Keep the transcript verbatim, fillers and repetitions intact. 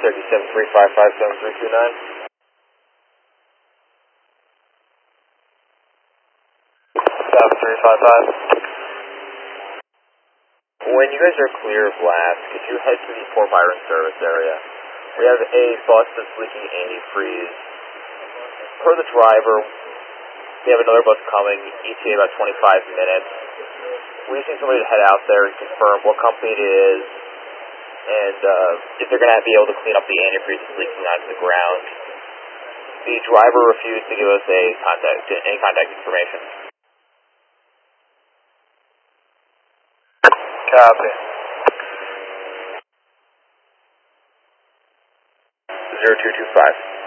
Turkey seven three five five seven three two nine. seven three five five. When you guys are clear of last, could you head to the Fort Byron service area? We have a bus that's leaking antifreeze. Per the driver, we have another bus coming, E T A about twenty-five minutes. We just need somebody to head out there and confirm what company it is, and uh, if they're going to be able to clean up the antifreeze that's leaking onto the ground. The driver refused to give us a contact, any contact information. Copy. zero two two five.